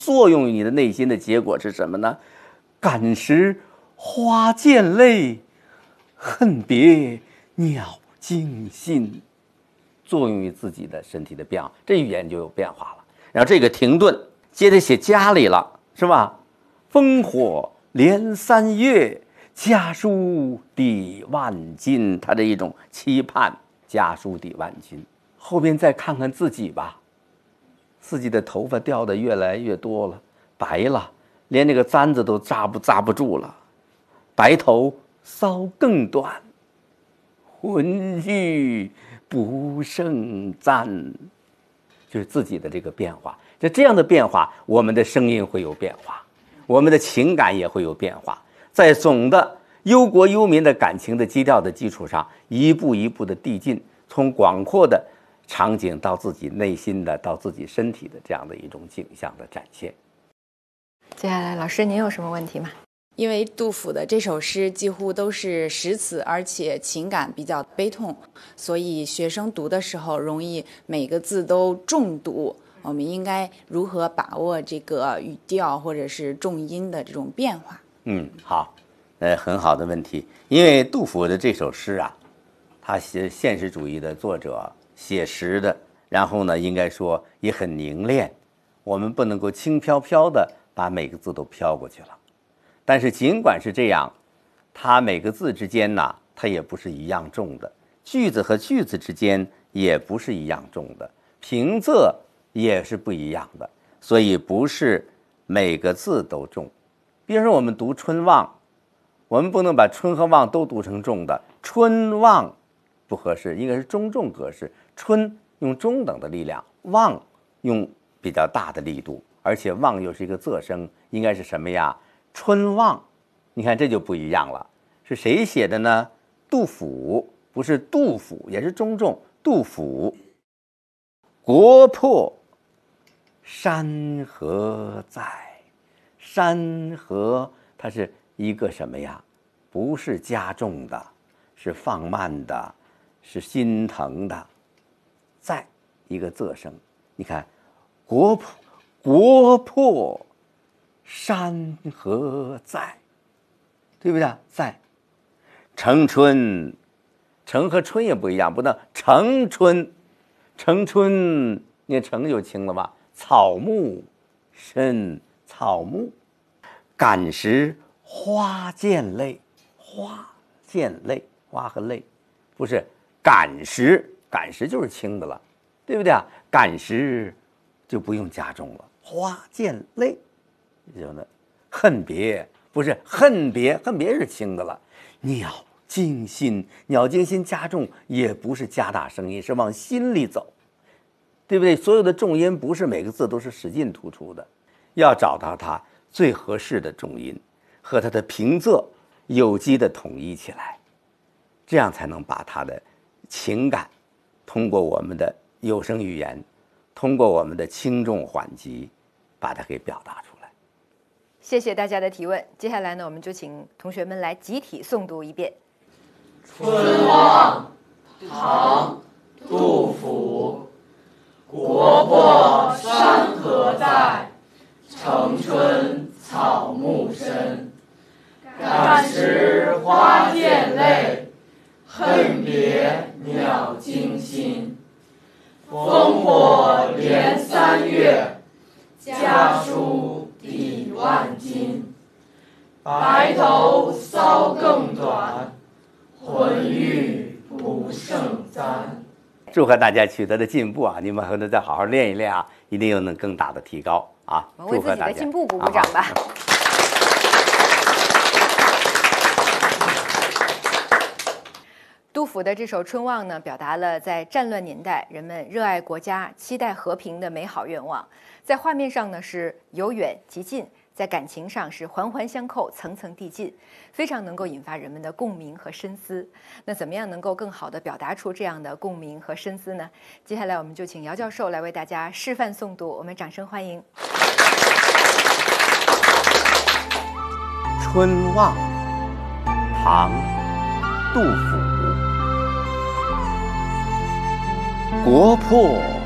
作用于你的内心的结果是什么呢？感时花溅泪，恨别鸟惊心。作用于自己的身体的变化，这语言就有变化了。然后这个停顿，接着写家里了，是吧？烽火连3月，家书抵万金。他这一种期盼，家书抵万金。后边再看看自己吧，自己的头发掉得越来越多了，白了，连这个簪子都扎不住了。白头搔更短，浑欲不胜簪。就是自己的这个变化，这样的变化，我们的声音会有变化，我们的情感也会有变化。在总的忧国忧民的感情的基调的基础上，一步一步的递进，从广阔的场景到自己内心的，到自己身体的这样的一种景象的展现。 接下来，老师您有什么问题吗？ 因为杜甫的这首诗几乎都是诗词，而且情感比较悲痛，所以学生读的时候容易每个字都重读。我们应该如何把握这个语调或者是重音的这种变化？ 好，很好的问题。因为杜甫的这首诗啊，他是现实主义的作者，写实的，然后呢，应该说也很凝练，我们不能够轻飘飘的把每个字都飘过去了。但是尽管是这样，它每个字之间呢，它也不是一样重的，句子和句子之间也不是一样重的，平仄也是不一样的，所以不是每个字都重。比如说我们读春望，我们不能把春和望都读成重的，春望不合适，应该是中重格式。春用中等的力量，望用比较大的力度，而且望又是一个仄声，应该是什么呀？春望，你看这就不一样了。是谁写的呢？杜甫，不是杜甫，也是中重。杜甫，国破山河在。山河它是一个什么呀？不是加重的，是放慢的，是心疼的。在一个仄声，你看国破山河在，对不对？在。城春，城和春也不一样，不能城春，城春，你看城就轻了吧？草木深，草木。感时花溅泪，花溅泪，花和泪，不是感时，感时就是轻的了，对不对啊？感时就不用加重了，花溅泪。恨别，不是恨别，恨别是轻的了。鸟惊心，鸟惊心加重也不是加大声音，是往心里走，对不对？所有的重音不是每个字都是使劲突出的，要找到它最合适的重音和它的平仄有机的统一起来，这样才能把它的情感通过我们的有声语言，通过我们的轻重缓急把它给表达出来。 谢谢大家的提问。接下来呢，我们就请同学们来集体诵读一遍。 春望，唐，杜甫。国破山河在，城春草木深。感时花溅泪，恨别鸟惊心。烽火连3月，家书抵万金。白头搔更短，浑欲不胜簪。 祝贺大家取得的进步啊！你们还能再好好练一练啊，一定又能更大的提高啊！ 我们为自己的进步鼓鼓掌吧。杜甫的这首《春望》呢，表达了在战乱年代人们热爱国家、期待和平的美好愿望。在画面上呢是由远及近，在感情上是环环相扣、层层递进，非常能够引发人们的共鸣和深思。那怎么样能够更好地表达出这样的共鸣和深思呢？接下来我们就请姚教授来为大家示范诵读，我们掌声欢迎。 春望，唐，杜甫。国破